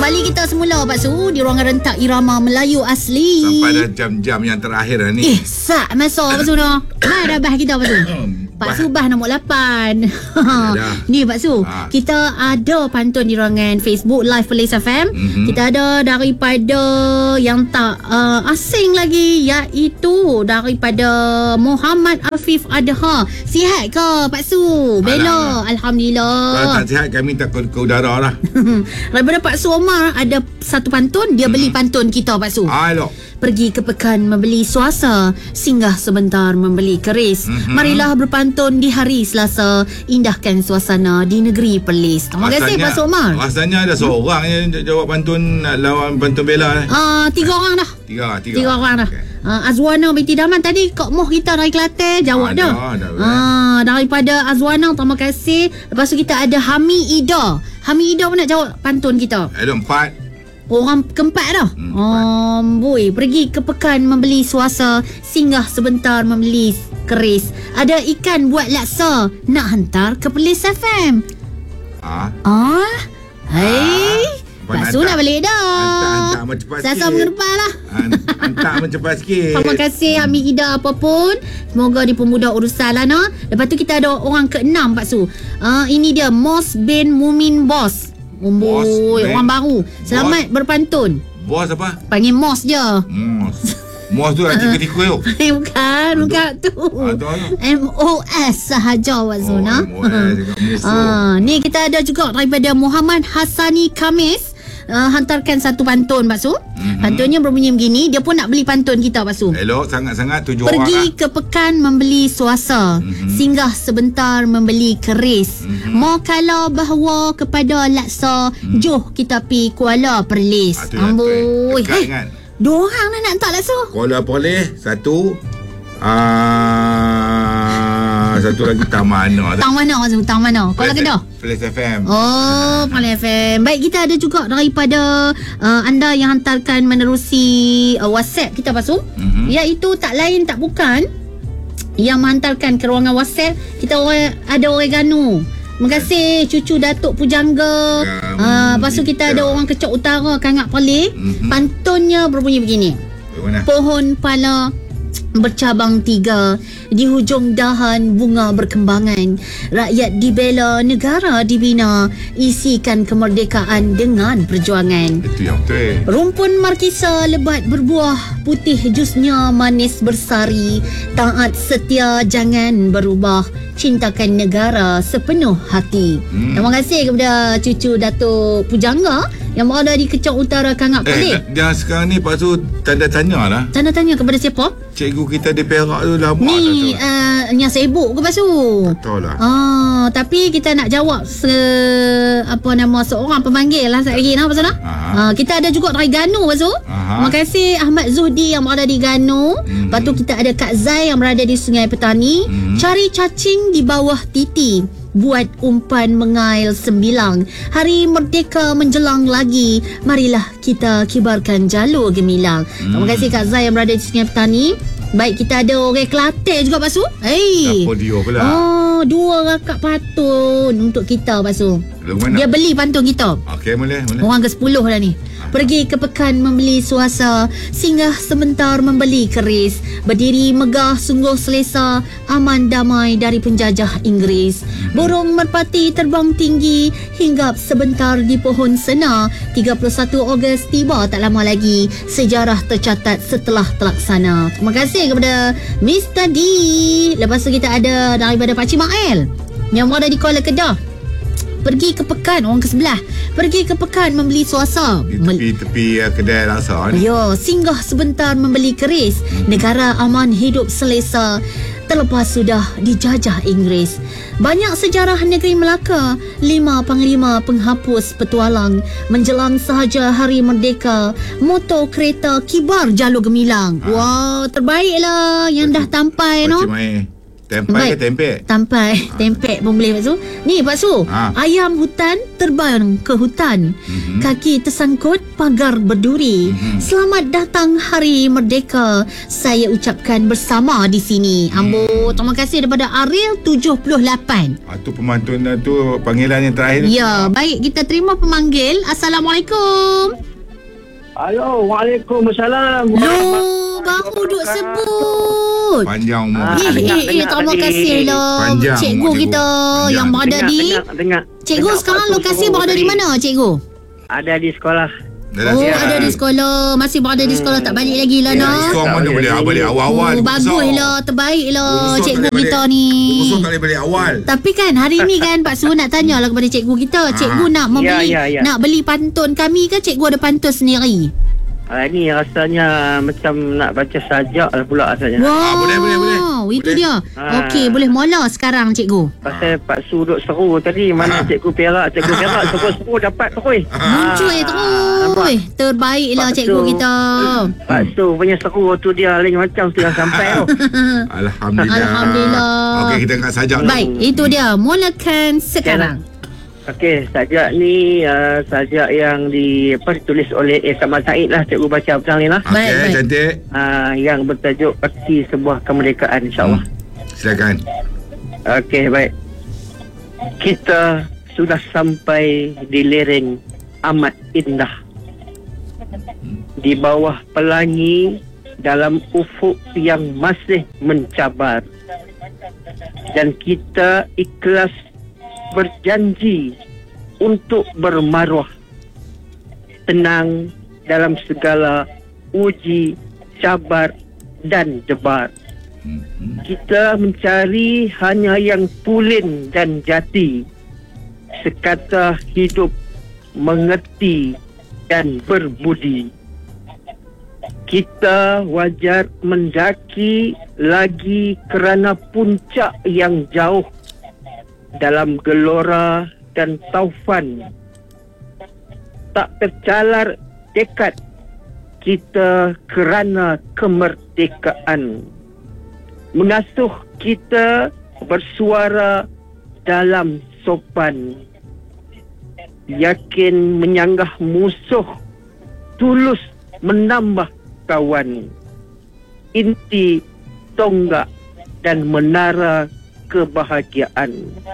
Kembali kita semula Pak Su di ruangan rentak irama Melayu asli. Sampai dah jam-jam yang terakhir ni. Sak masa Pak Su no. Mana dah bahas kita Pak Su? Pak Su bahas nombor 8. Ni Pak Su, kita ada pantun di ruangan Facebook Live Perlis FM. Kita ada daripada yang tak asing lagi, iaitu daripada Muhammad Afif Adha. Sihat ke Pak Su? Bella, Alhamdulillah. Kalau tak sihat kami tak ke udara lah. Daripada Pak Su Omar ada satu pantun. Dia beli pantun kita Pak Su. Pergi ke pekan membeli suasa, singgah sebentar membeli keris. Marilah berpantun di hari Selasa, indahkan suasana di negeri Perlis. Terima kasih Pak Su Omar. Rasanya ada seorang yang jawab pantun lawan pantun Bella. 3 orang dah. Tiga orang dah. Okay. Azwana binti Daman tadi Kak Moh kita dari Kelantan jawab dah. Daripada Azwana, terima kasih. Lepas tu kita ada Hami Ida. Hami Ida pun nak jawab pantun kita. Ada 4. Orang keempat dah. Boy, pergi ke pekan membeli suasa, singgah sebentar membeli keris. Ada ikan buat laksa, nak hantar ke Perlis FM. Hei, Pak Su nak balik dah. Hantar macam cepat sikit. Saya mengedepan lah. Hantar macam cepat sikit. Terima kasih Hami Ida apapun. Semoga dipermudah urusan lah no. Lepas tu kita ada orang ke-6 Pak Su. Ini dia Mos bin Mumin Bos. Orang baru. Selamat berpantun. Bos apa? Panggil Mos je. Mos tu tikus tu. Bukan tu. MOS sahaja Pak Su no. Ni kita ada juga daripada Muhammad Hassani Kamis. Hantarkan satu pantun Pak Su. Pantunnya berbunyi begini. Dia pun nak beli pantun kita Pak Su. Elok sangat-sangat 7 orang. Pergi ke pekan membeli suasa, singgah sebentar membeli keris. Mau kalau bahawa kepada laksa, joh kita pi Kuala Perlis. Amboi. Dua orang nak hantar laksa. Kuala Perlis, satu satu lagi Tang Mana. Tang mana? Kuala Kedah. Perlis FM. Perlis FM. Baik, kita ada juga daripada anda yang hantarkan menerusi WhatsApp kita Pak Su. Iaitu tak lain tak bukan yang menghantarkan ke ruangan WhatsApp. Kita ada oregano. Terima kasih cucu Datuk Pujangga. Lepas tu kita ada orang Kecok Utara, Kangak Perlis. Pantunnya berbunyi begini. Pohon pala bercabang 3, di hujung dahan bunga berkembangan. Rakyat dibela, negara dibina, isikan kemerdekaan dengan perjuangan. Itu yang betul. Rumpun markisa lebat berbuah, putih jusnya manis bersari. Taat setia jangan berubah, cintakan negara sepenuh hati. Terima kasih kepada cucu Datuk Pujangga yang berada di Kecok Utara, Kangak Perlis. Yang sekarang ni Pak Su tanda tanya lah. Tanda tanya kepada siapa? Cikgu kita di Perak tu lama ni yang sibuk ke Pak Su? Tak tahu lah. Tapi kita nak jawab seorang pemanggil lah sekali lagi Pak Su nah. Kita ada juga dari Ganu Pak Su. Terima kasih Ahmad Zuhdi yang berada di Ganu. Lepas tu kita ada Kak Zai yang berada di Sungai Petani. Cari cacing di bawah titi, buat umpan mengail sembilang. Hari merdeka menjelang lagi, marilah kita kibarkan jalur gemilang. Terima kasih Kak Zai yang berada di Sungai Petani. Baik, kita ada orang Kelantan juga Pak Su. Siapa dia pula? 2 rakap pantun untuk kita Pak Su. Dia beli pantun kita. Okey, boleh. Orang ke-10 dah ni. Pergi ke pekan membeli suasa, singgah sebentar membeli keris. Berdiri megah sungguh selesa, aman damai dari penjajah Inggeris. Burung merpati terbang tinggi, hinggap sebentar di pohon sena. 31 Ogos tiba tak lama lagi, sejarah tercatat setelah terlaksana. Terima kasih kepada Mr. D. Lepas tu kita ada daripada Pakcik Mael yang berada di Kuala Kedah. Pergi ke pekan, orang ke sebelah. Pergi ke pekan membeli suasa. Tepi kedai rasa ni. Singgah sebentar membeli keris. Negara aman hidup selesa, terlepas sudah dijajah Inggeris. Banyak sejarah negeri Melaka, 5 panglima penghapus petualang. Menjelang sahaja hari merdeka, motor kereta kibar jalur gemilang. Wah, terbaiklah yang dah tampai no. Tempai ke tempek? Tempek pun boleh Pak Su. Ni Pak Su, ayam hutan terbang ke hutan. Kaki tersangkut pagar berduri. Selamat datang Hari Merdeka. Saya ucapkan bersama di sini. Ambo, terima kasih daripada Ariel 78. Tu pemantun tu panggilan yang terakhir. Ya, baik, kita terima pemanggil. Assalamualaikum. Halo, waalaikumsalam. Baru duk sebut. Panjang umur. Terima kasih lah cikgu kita yang berada di Cikgu sekarang lokasi berada di mana cikgu? Ada di sekolah. Ada di sekolah. Masih berada di sekolah, tak balik lagi lah nak. Sekolah mana boleh balik awal-awal. Bagus lah, terbaik lah cikgu kita ni. Usul tak boleh balik awal. Tapi kan hari ni kan Pak Su nak tanya lah kepada cikgu kita. Cikgu nak membeli nak beli pantun kami ke cikgu ada pantun sendiri? Ini rasanya macam nak baca sajak lah pula rasanya. Wow, itu dia. Okey, boleh mula sekarang cikgu. Pasal Pak Su duduk seru tadi. Mana cikgu perak seru dapat terus. Muncul terus. Terbaiklah cikgu kita. Pak Su punya seru tu dia lain macam tu yang sampai tu. Alhamdulillah. Okey, kita angkat sajak dulu. Baik, itu dia. Mulakan sekarang. Okey, sajak ni sajak yang ditulis oleh Kamal Said lah. Cikgu baca petang ni lah. Okey, cantik. Yang bertajuk Erti Sebuah Kemerdekaan, insyaAllah. Silakan. Okey, baik. Kita sudah sampai di lereng amat indah. Di bawah pelangi dalam ufuk yang masih mencabar. Dan kita ikhlas berjanji untuk bermaruah tenang dalam segala uji, cabar dan debar. Kita mencari hanya yang tulen dan jati, sekata hidup mengerti dan berbudi. Kita wajar mendaki lagi kerana puncak yang jauh dalam gelora dan taufan. Tak tercalar tekad kita kerana kemerdekaan. Mengasuh kita bersuara dalam sopan. Yakin menyanggah musuh, tulus menambah kawan. Inti, tonggak dan menara kebahagiaan.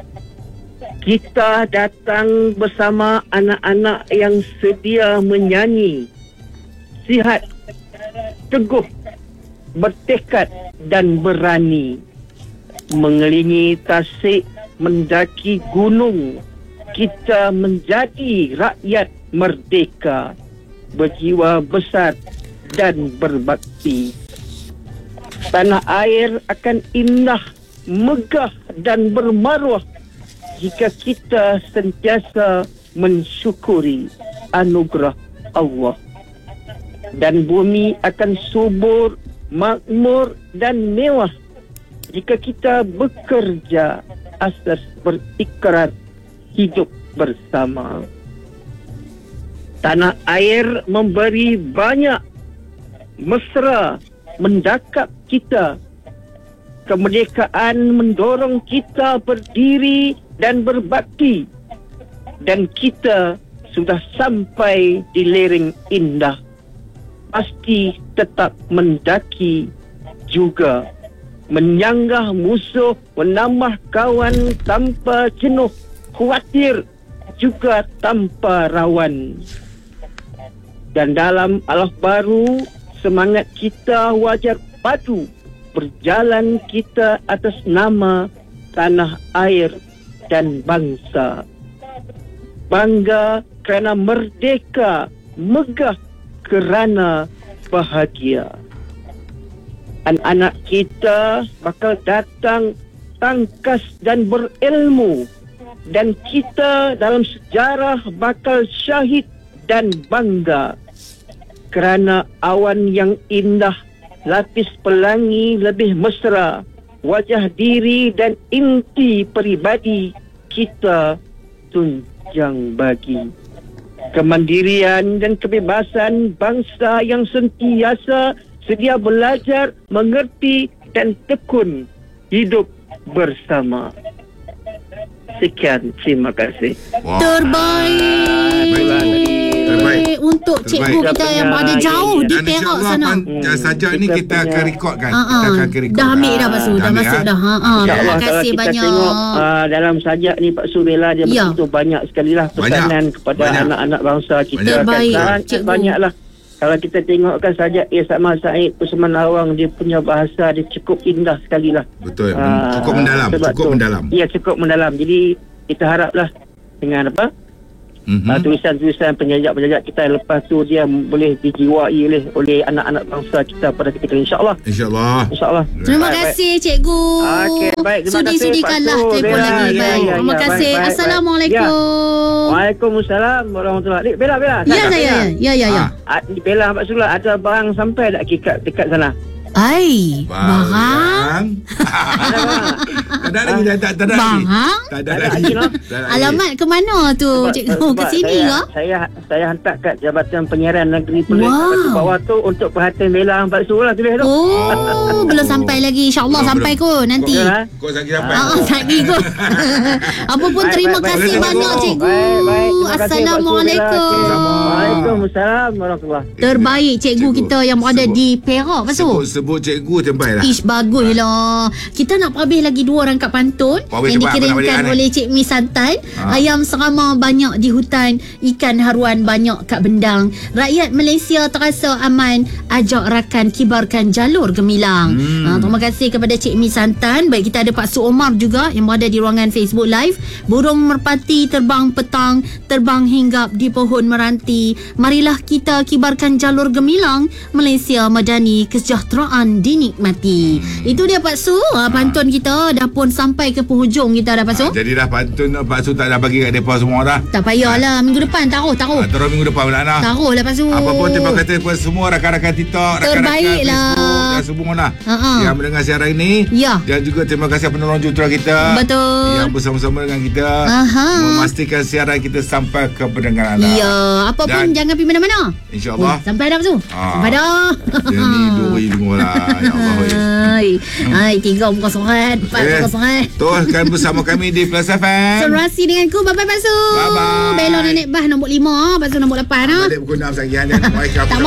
Kita datang bersama anak-anak yang sedia menyanyi, sihat, teguh, bertekad dan berani. Mengelingi tasik, mendaki gunung. Kita menjadi rakyat merdeka, berjiwa besar dan berbakti. Tanah air akan indah, megah dan bermaruah jika kita sentiasa mensyukuri anugerah Allah. Dan bumi akan subur, makmur dan mewah jika kita bekerja asas berikrar hidup bersama. Tanah air memberi banyak, mesra mendakap kita. Kemerdekaan mendorong kita berdiri dan berbakti. Dan kita sudah sampai di lereng indah. Pasti tetap mendaki juga. Menyanggah musuh, menambah kawan tanpa jenuh. Khawatir juga tanpa rawan. Dan dalam alah baru, semangat kita wajar padu. Berjalan kita atas nama tanah air dan bangsa. Bangga kerana merdeka, megah kerana bahagia. Anak-anak kita bakal datang tangkas dan berilmu. Dan kita dalam sejarah bakal syahid dan bangga. Kerana awan yang indah, lapis pelangi lebih mesra, wajah diri dan inti peribadi kita tunjang bagi. Kemandirian dan kebebasan bangsa yang sentiasa sedia belajar, mengerti dan tekun hidup bersama. Sekian, terima kasih. Wah. Terbaik untuk cikgu kita yang berada jauh di Dan Perak insyaAllah sana. sajak ni kita akan rekodkan. Kita akan rekodkan. Dah ambil dah Pak Su, dah masuk dah. Terima kasih kita banyak. tengok dalam sajak ni Pak Su Bella, dia Ya. begitu banyak sekali lah pesanan kepada anak-anak bangsa kita. Terbaik, Kan cikgu. banyak lah. Kalau kita tengokkan sajak Sama Said Usman Awang, dia punya bahasa dia cukup indah sekali lah. Betul. Cukup mendalam. Sebab Cukup tu, mendalam. Ya, cukup mendalam. Jadi kita haraplah dengan tulisan-tulisan penjajak-penjajak kita, lepas tu dia boleh dijiwai oleh anak-anak bangsa kita pada ketika ini, insyaAllah. InsyaAllah. Terima kasih cikgu. Okey, baik. Terima kasih, Sudi-sudikanlah Pak Su. telefon Ya, lagi. ya, Baik. ya, Terima ya, kasih. baik. Assalamualaikum. Waalaikumsalam warahmatullahi. Bella. Ya saya. Ya. Bella, Pak Sula, ada barang sampai tak dekat sana? Ai, barang. Tak ada lagi. Tak ada lagi. Barang? Tak ada Tak ada lagi. lagi, no? Tak ada lagi. Alamat ke mana tu cikgu? Ke sini ke? Saya hantar kat Jabatan Penyiaran Negeri Perlis Wow. bawah tu untuk perhatian Bella Pak Su lah, tulis tu. Oh, belum sampai lagi. InsyaAllah Belum, sampai kot nanti. Kau sakit sampai. Sagi kot. Apa pun Baik, terima baik, kasih baik. banyak cikgu. Baik. Terima kasih, Pak Su, Assalamualaikum. Bella. Waalaikumsalam warahmatullahi. Terbaik cikgu Cikgu. kita yang berada Sebut. di Perak. Pak Su. Sebut cikgu terbaik lah. Ish, bagus lah. Kita nak habis lagi 2 rangkap pantun Habis yang cepat, apa nak dikirimkan balik, oleh Cik Mi Santan. Ayam serama banyak di hutan, ikan haruan banyak kat bendang. Rakyat Malaysia terasa aman, ajak rakan kibarkan jalur gemilang. Terima kasih kepada Cik Mi Santan. Baik, kita ada Pak Su Omar juga yang berada di ruangan Facebook Live. Burung merpati terbang petang, terbang hinggap di pohon meranti. Marilah kita kibarkan jalur gemilang, Malaysia madani, kesejahteraan dinikmati. Itu dia Pak Su. Pantun kita dah pun sampai ke penghujung kita dah Pak Su. Jadilah pantun Pak Su tak dah bagi kat mereka semua dah. Tak payahlah, minggu depan taruh. Terus minggu depan pula nah. Taruh lah Pak Su. Apa pun terima kasih kepada semua rakan-rakan TikTok, rakan-rakan Terbaik lah. Facebook dan semua lah yang mendengar siaran ini. Ya. Dan juga terima kasih penolong jentera kita. Betul. Yang bersama-sama dengan kita memastikan siaran kita sampai ke pendengar anda. Ya, apa pun jangan pergi mana-mana. InsyaAllah. Sampai dah Pak Su. Sampai dah. Jadi duri dengar lah. Ya Allah. Hai, 3 muka surat, 4 muka surat. Teruskan bersama kami di Plus FM. Serasi denganku. Bye-bye Pak Su. Bye-bye. Belon nenek bah nombor 5. Pak Su nombor 8. Balik pukul 6 lagi. Tak